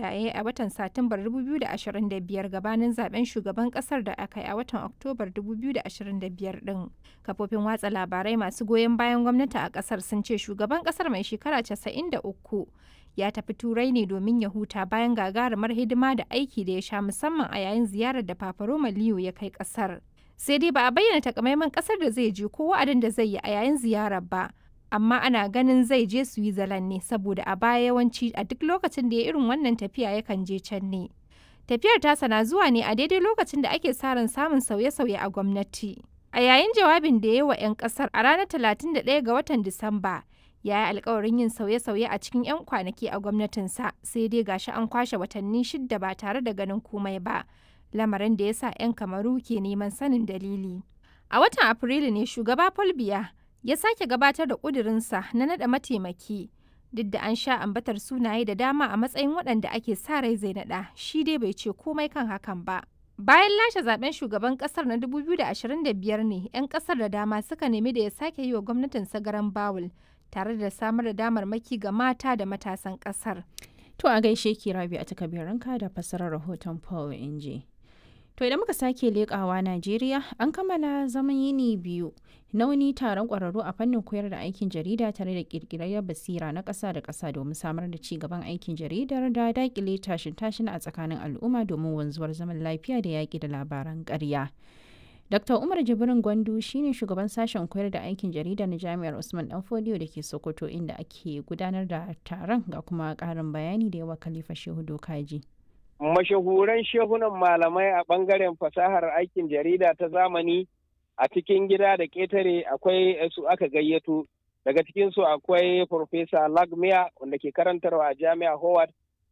ya yi a watan Satumbar 2025 gabanin zaben shugaban kasar da aka yi a watan Oktobar 2025 din. Kafofin watsa labarai masu goyon bayan gwamnati a kasar sun ce shugaban kasar mai shekara 93 ya tafi Turai ne domin ya huta bayan gagarumar hidima da aiki da ya sha musamman a yayin ziyarar da Papa Roma Leo ya kai kasar. Sai dai ba a bayyana takamaiman kasar da zai je ko wa'adin da zai yi a yayin ziyarar ba. Amma ana ganin zai je Switzerland ne saboda a baya yawanci a duk lokacin da ya irin wannan tafiya yakan je can ne. Tafiyar tasa na zuwa ne a daidai lokacin da ake sa ran samun sauye-sauye a gwamnati. A yayin jawabin da ya yi wa 'yan kasar a ranar 31 ga watan Disamba, ya yi alkawarin yin sauye-sauye a cikin 'yan kwanaki a gwamnatinsa, sai dai gashi an kwashe watanni 6 ba tare da ganin komai ba, lamarin da ya sa 'yan Kamaru ke neman sanin dalili. A watan Afrilu ne shugaba Paul Biya ya sake gabatar da ƙudurinsa na naɗa mataimaki, duk da an sha ambatar sunaye da dama a matsayin waɗanda ake sa rai zai naɗa, shi dai bai ce komai kan hakan ba. Bayan lashe zaben shugaban ƙasar na 2025 ne 'yan ƙasar da dama suka nemi da ya sake yi wa gwamnatinsa garan bawul, tare da samar da damarmaki ga mata da matasan ƙasar. To a gaishe ki Rabi a takabiranka da fassarar rahoton Paul Inji. To idan muka sake leƙawa Najeriya, an kammala zaman yini biyu na wani taron ƙwararru a fannin koyar da aikin jarida tare da ƙirƙirar basira na ƙasa da ƙasa domin samar da ci gaban aikin jaridar da daƙile tashin a tsakanin al'umma domin wanzuwar zaman lafiya da yaƙi da labaran ƙarya. Dr. Umar Jibrin Gwandu shine shugaban sashen koyar da aikin jarida na Jami'ar Usman Danfodiyo da ke Sokoto inda ake gudanar da taron, ga kuma ƙarin bayani da yawa Khalifa Shehu Dokaji. Mashahuran shehunan malamai a ɓangaren fasahar aikin jarida ta zamani a cikin gida da ƙetare akwai su aka gayyato. Daga cikinsu akwai Profesa Lagmia wanda ke karantarwa a Jami'a Howard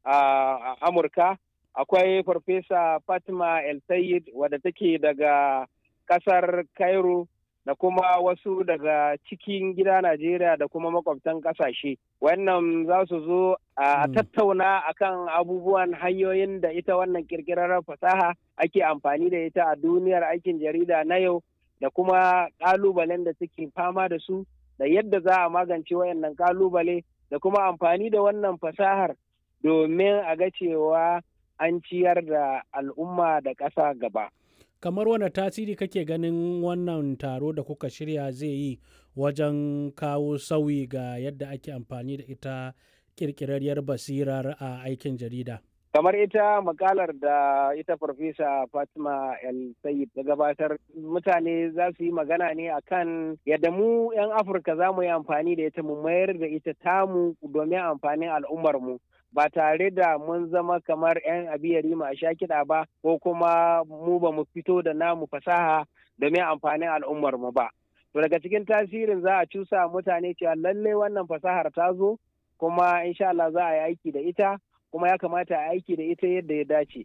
a Amurka. Akwai Profesa Fatima El Sayed wadda take daga ƙasar Cairo, da kuma wasu daga cikin gida Najeriya da kuma makwabtan ƙasashe. Wannan za su zo a tattauna akan abubuwan hanyoyin da ita wannan ƙirƙirar fasaha ake amfani da ita a duniyar aikin jarida na yau, da kuma ƙalubalen da suke fama da su, da yadda za a magance wayannan ƙalubale, da kuma amfani da wannan fasahar domin a ga cewa an ciyar da al'umma da ƙasa gaba. Kamar wani tasiri kake ganin wannan taro da kuka shirya zai yi wajen kawo sauyi ga yadda ake amfani da ita ƙirƙirarriyar basirar a aikin jarida? Kamar ita makalar da ita Farfesa Fatima El Sayed ta gabatar, mutane za su yi magana ne akan yadda mu 'yan Afirka za mu yi amfani da ita, mu mayar da ita tamu domin amfanin al'ummarmu. Ba tare da mun zama kamar 'yan abiyari a sha kiɗa ba, ko kuma mu ba mu fito da namu fasaha domin amfanin al'ummarmu ba. To daga cikin tasirin za a cusa mutane cewa lallai wannan fasahar ta zo, kuma insha Allah za a yi aiki da ita, kuma ya kamata a aiki da ita yadda ya dace.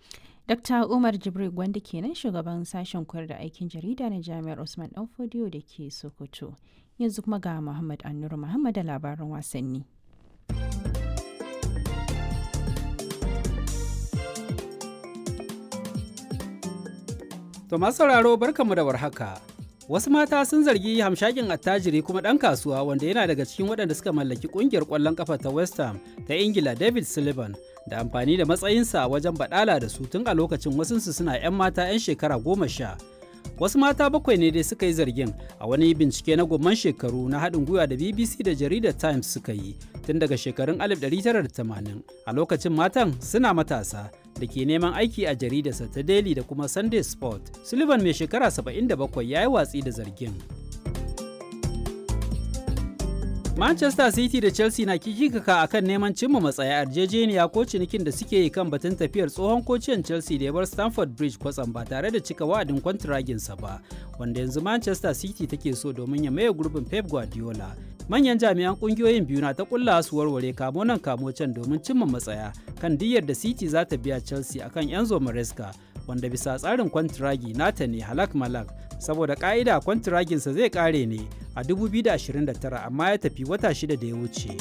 Dr. Umar Jibril Gwanda kenan shugaban sashen koyar da aikin jarida na Jami'ar Usman Danfodiyo da ke Sokoto. Yanzu kuma ga Muhammad Annur Muhammad da labaran wasanni. To masu sauraro barkanmu da warhaka. Wasu mata sun zargi hamshakin attajiri kuma ɗan kasuwa wanda yana daga cikin waɗanda suka mallaki ƙungiyar ƙwallon ƙafa ta West Ham ta Ingila, David Sullivan, da amfani da matsayinsa wajen baɗala da su tun a lokacin wasunsu suna 'yan mata 'yan shekara 10. Wasu mata 7 ne dai suka yi zargin a wani bincike na gomman shekaru na haɗin gwiwa da BBC da jaridar Times suka yi tun daga shekarun 1980. A lokacin matan suna matasa da ke neman aiki a jaridarsa ta Daily da kuma Sunday Sport. Sullivan mai shekara 77 ya yi watsi da zargin. Manchester City da Chelsea na kikikaka a kan neman cimma matsaya yarjejeniya ko cinikin da suke yi kan batun tafiyar tsohon kociyan Chelsea da ya bar Stamford Bridge kwatsam ba tare da cika wa'adin kwantiraginsa ba, wanda yanzu Manchester City take so domin ya maye gurbin Pep Guardiola. Manyan jami'an kungiyoyin biyu na ta kulla su warware kamo nan kamo can domin cimma matsaya kan diyyar da City za ta biya Chelsea akan Enzo Maresca, wanda bisa tsarin kwantiragi nata ne halak malak, saboda ka'ida kwantiraginsa zai kare ne a 2029 amma ya tafi wata 6 da ya wuce.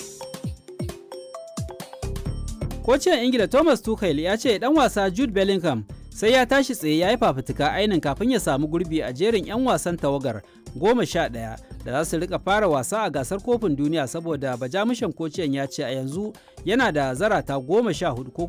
Kociyan Ingila Thomas Tuchel ya ce dan wasa Jude Bellingham sai ya tashi tsaye ya yi fafutuka ainin kafin ya samu gurbi a jerin 'yan wasan tawagar 11 da za su rika fara wasa a gasar kofin duniya, saboda bajamushan kociyan ya ce a yanzu yana da zarata 14 ko